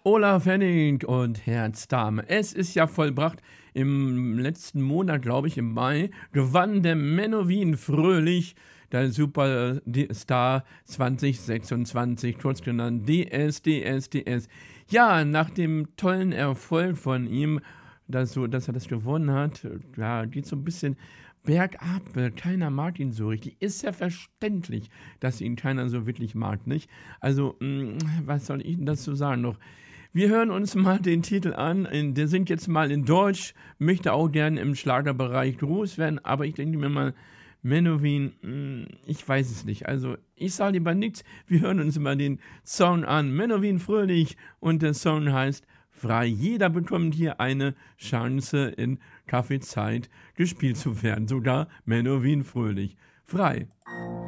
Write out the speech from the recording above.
Olaf Henning und Herz Dame. Es ist ja vollbracht. Im letzten Monat, glaube ich, im Mai, gewann der Menowin Fröhlich, der Superstar 2026, kurz genannt DSDS. Ja, nach dem tollen Erfolg von ihm, dass er das gewonnen hat, ja, geht so ein bisschen bergab. Keiner mag ihn so richtig. Ist ja verständlich, dass ihn keiner so wirklich mag, nicht? Also, was soll ich denn dazu sagen noch? Wir hören uns mal den Titel an. Der singt jetzt mal in Deutsch, möchte auch gerne im Schlagerbereich groß werden, aber ich denke mir mal, Menowin, ich weiß es nicht. Also, ich sage lieber nichts. Wir hören uns mal den Song an. Menowin Fröhlich und der Song heißt Frei. Jeder bekommt hier eine Chance, in Kaffeezeit gespielt zu werden. Sogar Menowin Fröhlich. Frei.